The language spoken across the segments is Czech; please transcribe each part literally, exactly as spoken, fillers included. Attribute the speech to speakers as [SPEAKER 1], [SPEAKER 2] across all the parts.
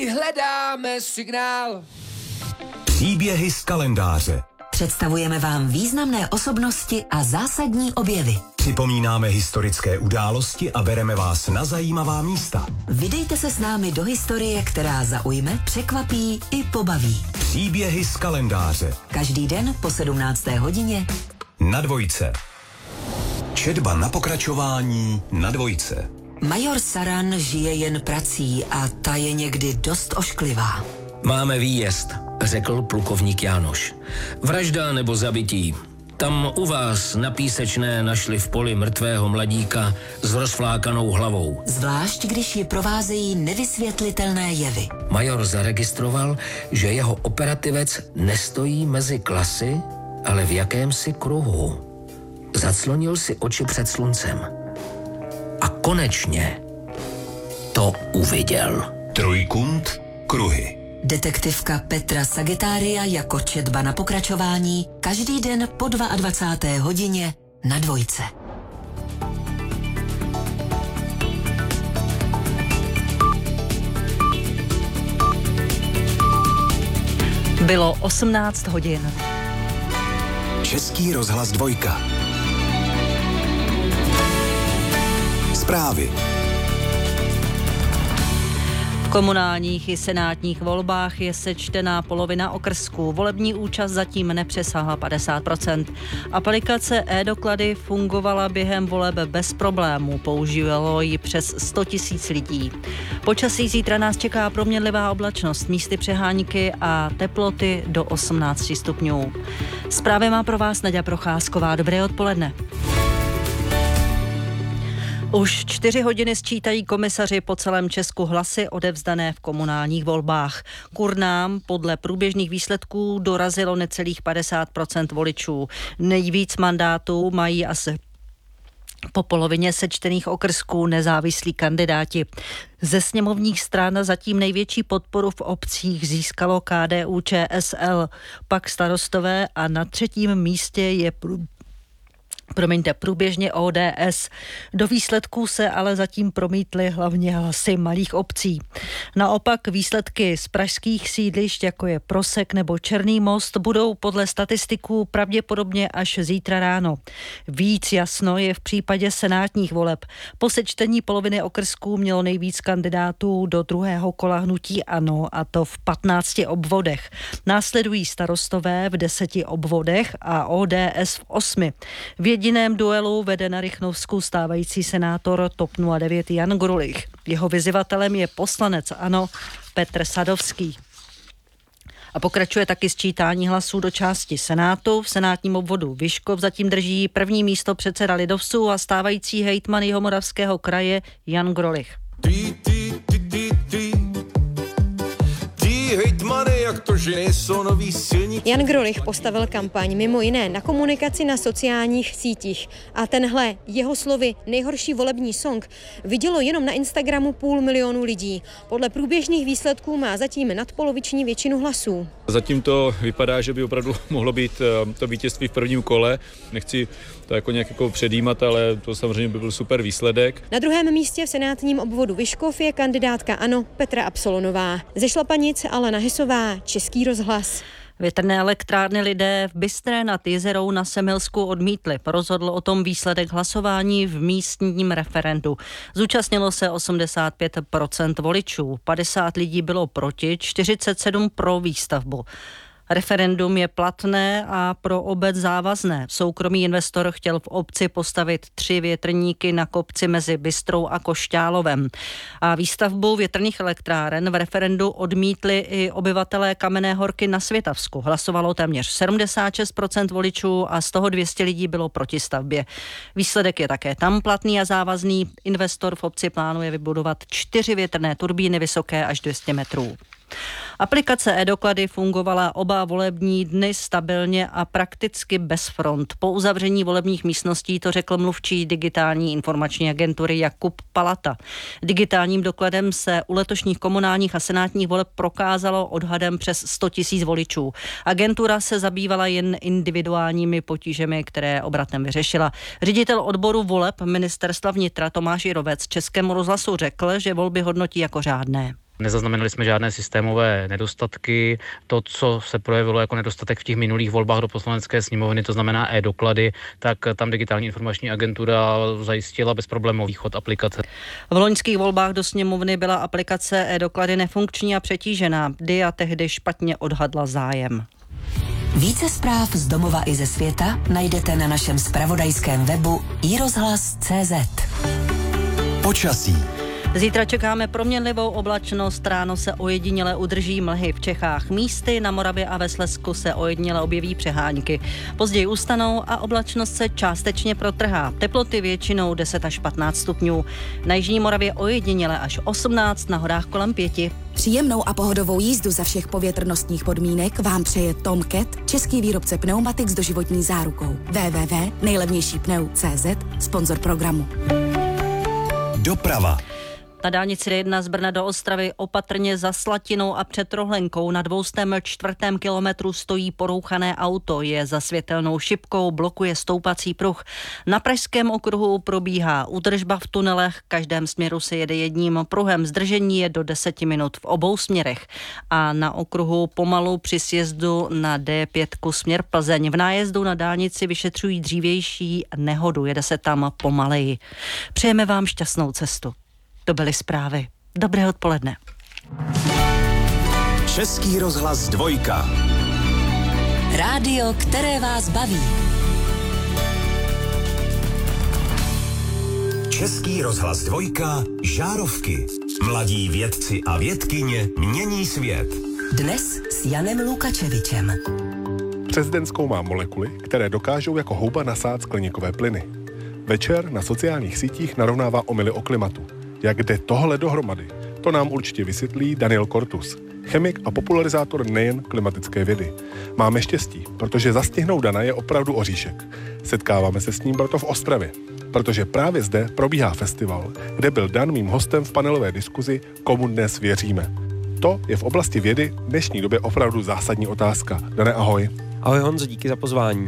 [SPEAKER 1] Hledáme signál.
[SPEAKER 2] Příběhy z kalendáře.
[SPEAKER 3] Představujeme vám významné osobnosti a zásadní objevy.
[SPEAKER 2] Připomínáme historické události a bereme vás na zajímavá místa.
[SPEAKER 3] Vydejte se s námi do historie, která zaujme, překvapí i pobaví.
[SPEAKER 2] Příběhy z kalendáře.
[SPEAKER 3] Každý den po sedmnácté hodině
[SPEAKER 2] Na Dvojce. Četba na pokračování na Dvojce.
[SPEAKER 3] Major Saran žije jen prací a ta je někdy dost ošklivá.
[SPEAKER 4] Máme výjezd, řekl plukovník Jánoš. Vražda nebo zabití. Tam u vás na Písečné našli v poli mrtvého mladíka s rozflákanou hlavou.
[SPEAKER 3] Zvlášť, když ji provázejí nevysvětlitelné jevy.
[SPEAKER 4] Major zaregistroval, že jeho operativec nestojí mezi klasy, ale v jakémsi kruhu. Zaclonil si oči před sluncem. A konečně to uviděl.
[SPEAKER 2] Trojkund, kruhy.
[SPEAKER 3] Detektivka Petra Sagitária jako četba na pokračování každý den po dvacáté druhé hodině na Dvojce.
[SPEAKER 5] Bylo osmnáct hodin.
[SPEAKER 2] Český rozhlas Dvojka. Zprávy.
[SPEAKER 5] V komunálních i senátních volbách je sečtená polovina okrsků. Volební účast zatím nepřesáhla padesát procent. Aplikace e-doklady fungovala během voleb bez problémů. Používalo ji přes sto tisíc lidí. Počasí zítra nás čeká proměnlivá oblačnost, místy přehánky a teploty do osmnáct stupňů. Zprávy má pro vás Naďa Procházková. Dobré odpoledne. Už čtyři hodiny sčítají komisaři po celém Česku hlasy odevzdané v komunálních volbách. K urnám podle průběžných výsledků dorazilo necelých padesát procent voličů. Nejvíc mandátů mají asi po polovině sečtených okrsků nezávislí kandidáti. Ze sněmovních stran zatím největší podporu v obcích získalo K D U Č S L, pak Starostové a na třetím místě je prů... Promiňte, průběžně O D S. Do výsledků se ale zatím promítly hlavně hlasy malých obcí. Naopak výsledky z pražských sídlišť, jako je Prosek nebo Černý Most, budou podle statistiků pravděpodobně až zítra ráno. Víc jasno je v případě senátních voleb. Po sečtení poloviny okrsků mělo nejvíc kandidátů do druhého kola hnutí ANO, a to v patnácti obvodech. Následují Starostové v deseti obvodech a O D S v osmi. V jediném duelu vede na Rychnovsku stávající senátor TOP nula devět Jan Grulich. Jeho vyzývatelem je poslanec ANO Petr Sadovský. A pokračuje taky sčítání hlasů do části Senátu. V senátním obvodu Vyškov zatím drží první místo předseda lidovců a stávající hejtman Jihomoravského kraje Jan Grulich.
[SPEAKER 1] Ty, ty, ty, ty, ty. Hejtmany, jak to, že nejsou nový silníci.
[SPEAKER 6] Jan Grulich postavil kampaň mimo jiné na komunikaci na sociálních sítích. A tenhle jeho slovy nejhorší volební song vidělo jenom na Instagramu půl milionu lidí. Podle průběžných výsledků má zatím nadpoloviční většinu hlasů.
[SPEAKER 7] Zatím to vypadá, že by opravdu mohlo být to vítězství v prvním kole. Nechci to jako nějak jako předjímat, ale to samozřejmě by byl super výsledek.
[SPEAKER 6] Na druhém místě v senátním obvodu Vyškov je kandidátka ANO Petra Absolonová. Ze Šlapanic Alena Hesová, Český rozhlas.
[SPEAKER 5] Větrné elektrárny lidé v Bystré nad Jizerou na Semilsku odmítli. Rozhodl o tom výsledek hlasování v místním referendu. Zúčastnilo se osmdesát pět procent voličů, padesát lidí bylo proti, čtyřicet sedm pro výstavbu. Referendum je platné a pro obec závazné. Soukromý investor chtěl v obci postavit tři větrníky na kopci mezi Bystrou a Košťálovem. A výstavbu větrných elektráren v referendu odmítli i obyvatelé Kamenné Horky na Světavsku. Hlasovalo téměř sedmdesát šest procent voličů a z toho dvě stě lidí bylo proti stavbě. Výsledek je také tam platný a závazný. Investor v obci plánuje vybudovat čtyři větrné turbíny vysoké až dvě stě metrů. Aplikace e-doklady fungovala oba volební dny stabilně a prakticky bez front. Po uzavření volebních místností to řekl mluvčí digitální informační agentury Jakub Palata. Digitálním dokladem se u letošních komunálních a senátních voleb prokázalo odhadem přes sto tisíc voličů. Agentura se zabývala jen individuálními potížemi, které obratem vyřešila. Ředitel odboru voleb ministerstva vnitra Tomáš Jirovec Českému rozhlasu řekl, že volby hodnotí jako řádné.
[SPEAKER 8] Nezaznamenali jsme žádné systémové nedostatky. To, co se projevilo jako nedostatek v těch minulých volbách do Poslanecké sněmovny, to znamená e-doklady, tak tam digitální informační agentura zajistila bezproblémový chod aplikace.
[SPEAKER 5] V loňských volbách do sněmovny byla aplikace e-doklady nefunkční a přetížená. Dia tehdy špatně odhadla zájem.
[SPEAKER 3] Více zpráv z domova i ze světa najdete na našem zpravodajském webu i rozhlas tečka cé zet.
[SPEAKER 2] Počasí.
[SPEAKER 5] Zítra čekáme proměnlivou oblačnost, ráno se ojediněle udrží mlhy v Čechách. Místy na Moravě a ve Slezsku se ojediněle objeví přehánky. Později ustanou a oblačnost se částečně protrhá. Teploty většinou deset až patnáct stupňů. Na jižní Moravě ojediněle až osmnáct, na horách kolem pěti.
[SPEAKER 9] Příjemnou a pohodovou jízdu za všech povětrnostních podmínek vám přeje Tom Cat, český výrobce pneumatik s doživotní zárukou. w w w tečka nejlevnější pneu tečka cé zet, sponzor programu.
[SPEAKER 2] Doprava.
[SPEAKER 5] Na dálnici D jedna z Brna do Ostravy opatrně za Slatinou a před Rohlenkou na dvoustém čtvrtém kilometru stojí porouchané auto. Je za světelnou šipkou, blokuje stoupací pruh. Na pražském okruhu probíhá údržba v tunelech, v každém směru se jede jedním pruhem. Zdržení je do deseti minut v obou směrech. A na okruhu pomalu při sjezdu na D pět směr Plzeň. V nájezdu na dálnici vyšetřují dřívější nehodu, jede se tam pomaleji. Přejeme vám šťastnou cestu. To byly zprávy. Dobré odpoledne.
[SPEAKER 2] Český rozhlas dvojka.
[SPEAKER 3] Rádio, které vás baví.
[SPEAKER 2] Český rozhlas dvojka. Žárovky. Mladí vědci a vědkyně mění svět.
[SPEAKER 3] Dnes s Janem Lukačevičem.
[SPEAKER 10] Přes den zkoumá molekuly, které dokážou jako houba nasát skleníkové plyny. Večer na sociálních sítích narovnává omyly o klimatu. Jak jde tohle dohromady? To nám určitě vysvětlí Daniel Kortus, chemik a popularizátor nejen klimatické vědy. Máme štěstí, protože zastihnout Dana je opravdu oříšek. Setkáváme se s ním proto v Ostravě, protože právě zde probíhá festival, kde byl Dan mým hostem v panelové diskuzi Komu dnes věříme. To je v oblasti vědy v dnešní době opravdu zásadní otázka. Dane, ahoj.
[SPEAKER 11] Ahoj Honzo, díky za pozvání.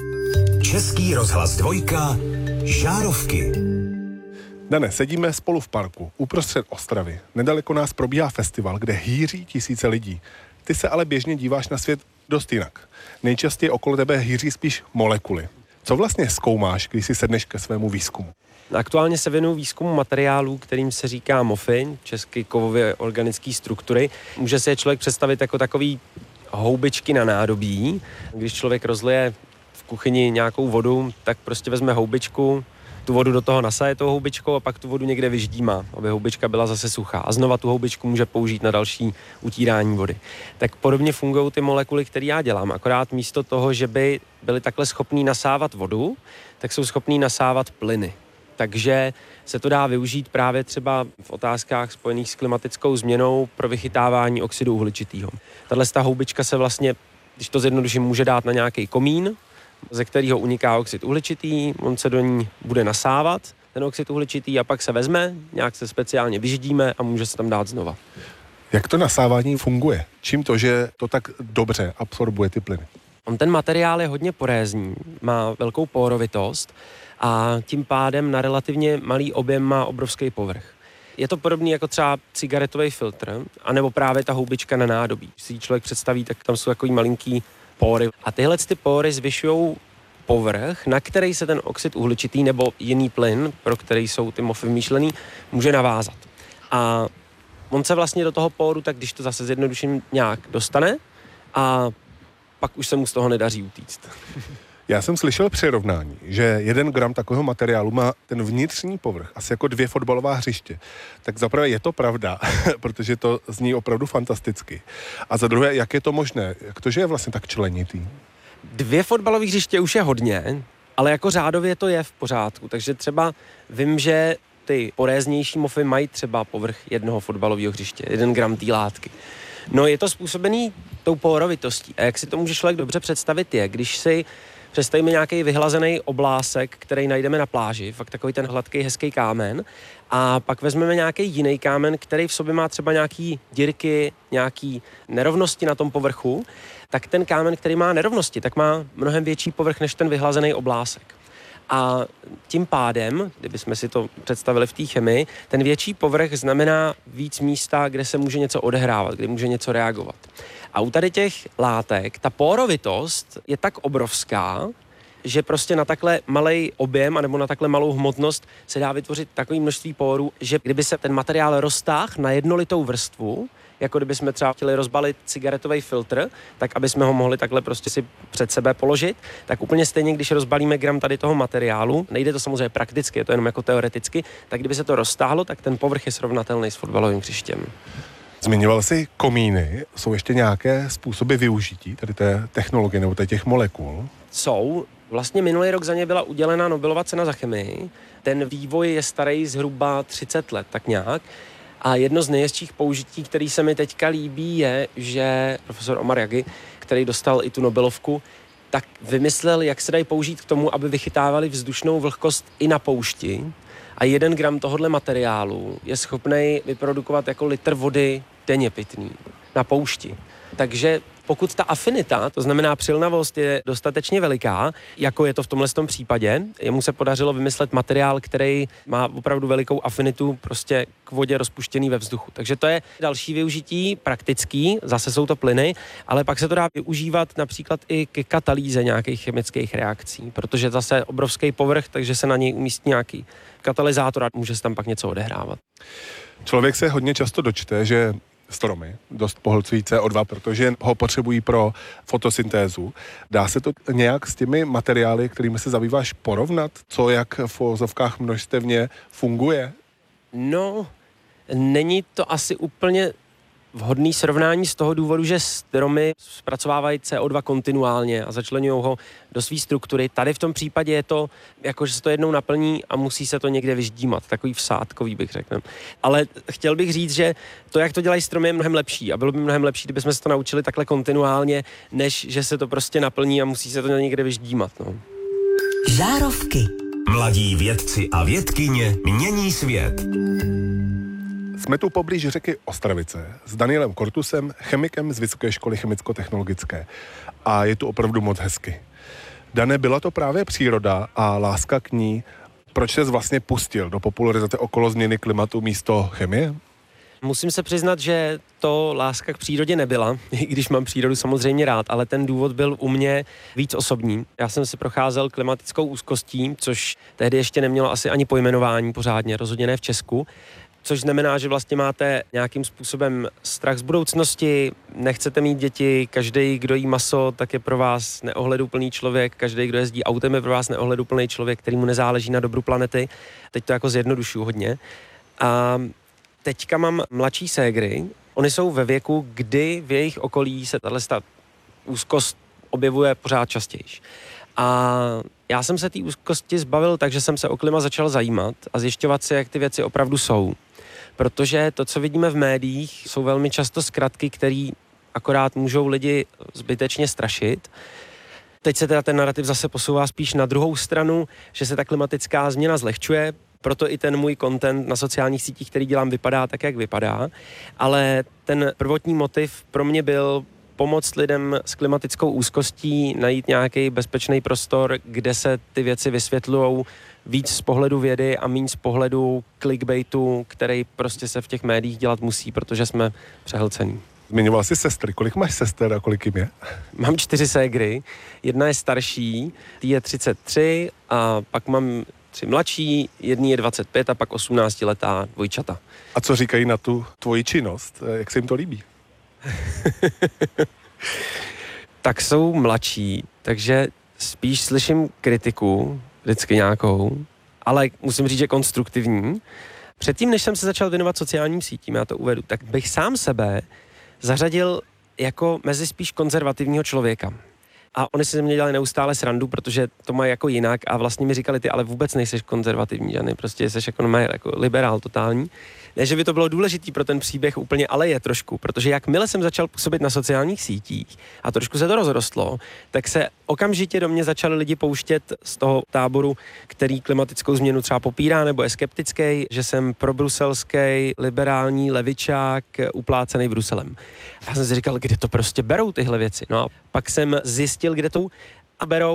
[SPEAKER 2] Český rozhlas dvojka. Žárovky.
[SPEAKER 10] Dane, sedíme spolu v parku, uprostřed Ostravy. Nedaleko nás probíhá festival, kde hýří tisíce lidí. Ty se ale běžně díváš na svět dost jinak. Nejčastěji okolo tebe hýří spíš molekuly. Co vlastně zkoumáš, když si sedneš ke svému výzkumu?
[SPEAKER 11] Aktuálně se věnuju výzkumu materiálů, kterým se říká mofy, česky kovově organické struktury. Může si je člověk představit jako takový houbičky na nádobí. Když člověk rozlije v kuchyni nějakou vodu, tak prostě vezme houbičku, tu vodu do toho nasaje tou houbičkou a pak tu vodu někde vyždímá, aby houbička byla zase suchá. A znova tu houbičku může použít na další utírání vody. Tak podobně fungují ty molekuly, které já dělám. Akorát místo toho, že by byly takhle schopní nasávat vodu, tak jsou schopní nasávat plyny. Takže se to dá využít právě třeba v otázkách spojených s klimatickou změnou pro vychytávání oxidu uhličitého. Tahle ta houbička se vlastně, když to zjednoduším, může dát na nějaký komín, ze kterého uniká oxid uhličitý, on se do ní bude nasávat, ten oxid uhličitý, a pak se vezme, nějak se speciálně vyždíme a může se tam dát znova.
[SPEAKER 10] Jak to nasávání funguje? Čím to, že to tak dobře absorbuje ty plyny?
[SPEAKER 11] On ten materiál je hodně porézní, má velkou porovitost a tím pádem na relativně malý objem má obrovský povrch. Je to podobný jako třeba cigaretový filtr, anebo právě ta houbička na nádobí. Když si ji člověk představí, tak tam jsou takový malinký pory. A tyhle ty pory zvyšují povrch, na který se ten oxid uhličitý nebo jiný plyn, pro který jsou ty mofy vymýšlený, může navázat. A on se vlastně do toho poru, tak když to zase zjednoduším, nějak dostane a pak už se mu z toho nedaří utíct.
[SPEAKER 10] Já jsem slyšel přirovnání, že jeden gram takového materiálu má ten vnitřní povrch asi jako dvě fotbalová hřiště. Tak za prvé je to pravda, protože to zní opravdu fantasticky. A za druhé, jak je to možné? Jak to, že je vlastně tak členitý?
[SPEAKER 11] Dvě fotbalové hřiště už je hodně, ale jako řádově to je v pořádku. Takže třeba vím, že ty poréznější mofy mají třeba povrch jednoho fotbalového hřiště, jeden gram té látky. No je to způsobený tou porovitostí. A jak si to může člověk dobře představit je, když si představíme nějaký vyhlazený oblásek, který najdeme na pláži, fakt takový ten hladký, hezký kámen, a pak vezmeme nějaký jiný kámen, který v sobě má třeba nějaký dírky, nějaký nerovnosti na tom povrchu, tak ten kámen, který má nerovnosti, tak má mnohem větší povrch než ten vyhlazený oblásek. A tím pádem, kdybychom si to představili v té chemii, ten větší povrch znamená víc místa, kde se může něco odehrávat, kde může něco reagovat. A u tady těch látek ta porovitost je tak obrovská, že prostě na takhle malej objem anebo na takhle malou hmotnost se dá vytvořit takové množství porů, že kdyby se ten materiál roztáhl na jednolitou vrstvu, jako kdyby jsme třeba chtěli rozbalit cigaretový filtr, tak aby jsme ho mohli takhle prostě si před sebe položit, tak úplně stejně, když rozbalíme gram tady toho materiálu, nejde to samozřejmě prakticky, je to jenom jako teoreticky, tak kdyby se to roztáhlo, tak ten povrch je srovnatelný s fotbalovým hřištěm.
[SPEAKER 10] Zmiňoval jsi komíny, jsou ještě nějaké způsoby využití tady té technologie nebo těch molekul?
[SPEAKER 11] Jsou. Vlastně minulý rok za ně byla udělena Nobelova cena za chemii. Ten vývoj je starý zhruba třicet let, tak nějak. A jedno z nejhezčích použití, který se mi teďka líbí, je, že profesor Omar Yagi, který dostal i tu Nobelovku, tak vymyslel, jak se dají použít k tomu, aby vychytávali vzdušnou vlhkost i na poušti. A jeden gram tohohle materiálu je schopný vyprodukovat jako litr vody denně pitný na poušti. Takže pokud ta afinita, to znamená přilnavost, je dostatečně veliká, jako je to v tomhle tom případě, jemu se podařilo vymyslet materiál, který má opravdu velikou afinitu prostě k vodě rozpuštěný ve vzduchu. Takže to je další využití, praktický, zase jsou to plyny, ale pak se to dá využívat například i k katalýze nějakých chemických reakcí, protože zase obrovský povrch, takže se na něj umístí nějaký katalyzátor a může se tam pak něco odehrávat.
[SPEAKER 10] Člověk se hodně často dočte, že stromy dost pohlcují C O dva, protože ho potřebují pro fotosyntézu. Dá se to nějak s těmi materiály, kterými se zabýváš, porovnat? Co jak v ozovkách množstevně funguje?
[SPEAKER 11] No, není to asi úplně vhodný srovnání z toho důvodu, že stromy zpracovávají C O dva kontinuálně a začleňují ho do své struktury. Tady v tom případě je to, jako že se to jednou naplní a musí se to někde vyždímat. Takový vsádkový bych řekl. Ale chtěl bych říct, že to, jak to dělají stromy, je mnohem lepší a bylo by mnohem lepší, kdybychom se to naučili takhle kontinuálně, než že se to prostě naplní a musí se to někde vyždímat. No.
[SPEAKER 3] Žárovky.
[SPEAKER 2] Mladí vědci a vědkyně mění svět.
[SPEAKER 10] Jsme tu poblíž řeky Ostravice s Danielem Kortusem, chemikem z Vysoké školy chemicko-technologické. A je tu opravdu moc hezky. Dane, byla to právě příroda a láska k ní. Proč ses vlastně pustil do popularizace okolo změny klimatu místo chemie?
[SPEAKER 11] Musím se přiznat, že to láska k přírodě nebyla, i když mám přírodu samozřejmě rád, ale ten důvod byl u mě víc osobní. Já jsem si procházel klimatickou úzkostí, což tehdy ještě nemělo asi ani pojmenování pořádně, rozhodně ne v Česku. Což znamená, že vlastně máte nějakým způsobem strach z budoucnosti, nechcete mít děti, každý, kdo jí maso, tak je pro vás neohleduplný člověk, každý, kdo jezdí autem, je pro vás neohleduplný člověk, který mu nezáleží na dobru planety. Teď to jako zjednodušuju hodně. A teďka mám mladší ségry, oni jsou ve věku, kdy v jejich okolí se tato úzkost objevuje pořád častěji. A já jsem se té úzkosti zbavil, takže jsem se o klima začal zajímat a zjišťovat si, jak ty věci opravdu jsou. Protože to, co vidíme v médiích, jsou velmi často zkratky, které akorát můžou lidi zbytečně strašit. Teď se teda ten narrativ zase posouvá spíš na druhou stranu, že se ta klimatická změna zlehčuje, proto i ten můj content na sociálních sítích, který dělám, vypadá tak, jak vypadá. Ale ten prvotní motiv pro mě byl pomoct lidem s klimatickou úzkostí, najít nějaký bezpečný prostor, kde se ty věci vysvětlujou víc z pohledu vědy a méně z pohledu clickbaitu, který prostě se v těch médiích dělat musí, protože jsme přehlcení.
[SPEAKER 10] Zmiňoval jsi sestry. Kolik máš sester a kolik jim je?
[SPEAKER 11] Mám čtyři ségry. Jedna je starší, tý je třicet tři a pak mám tři mladší, jedný je dvacet pět a pak osmnáctiletá dvojčata.
[SPEAKER 10] A co říkají na tu tvoji činnost? Jak se jim to líbí?
[SPEAKER 11] Tak jsou mladší, takže spíš slyším kritiku, vždycky nějakou, ale musím říct, že konstruktivní. Předtím, než jsem se začal věnovat sociálním sítím, já to uvedu, tak bych sám sebe zařadil jako mezi spíš konzervativního člověka. A oni si ze mě dělali neustále srandu, protože to mají jako jinak a vlastně mi říkali, ty ale vůbec nejseš konzervativní, žádný, prostě jsi jako, no, jako liberál totální. Ne, že by to bylo důležitý pro ten příběh úplně, ale je trošku, protože jakmile jsem začal působit na sociálních sítích a trošku se to rozrostlo, tak se okamžitě do mě začali lidi pouštět z toho táboru, který klimatickou změnu třeba popírá nebo je skeptický, že jsem probruselský, liberální levičák, uplácený Bruselem. A já jsem si říkal, kde to prostě berou tyhle věci. No a pak jsem zjistil, kde to a berou